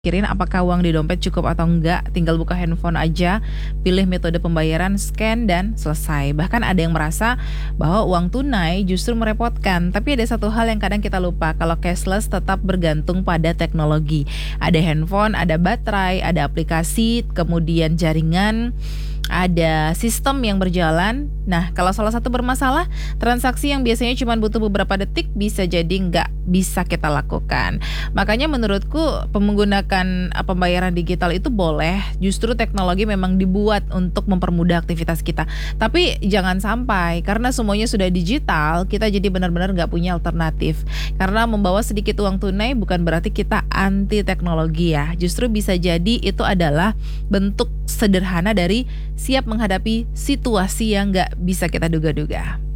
Pikirin apakah uang di dompet cukup atau enggak, tinggal buka handphone aja, pilih metode pembayaran, scan, dan selesai. Bahkan ada yang merasa bahwa uang tunai justru merepotkan, tapi ada satu hal yang kadang kita lupa, kalau cashless tetap bergantung pada teknologi. Ada handphone, ada baterai, ada aplikasi, kemudian jaringan, ada sistem yang berjalan. Nah, kalau salah satu bermasalah, transaksi yang biasanya cuma butuh beberapa detik bisa jadi nggak bisa kita lakukan. Makanya menurutku menggunakan pembayaran digital itu boleh, justru teknologi memang dibuat untuk mempermudah aktivitas kita. Tapi jangan sampai karena semuanya sudah digital, kita jadi benar-benar nggak punya alternatif. Karena membawa sedikit uang tunai bukan berarti kita anti teknologi ya. Justru bisa jadi itu adalah bentuk sederhana dari siap menghadapi situasi yang nggak bisa kita duga-duga.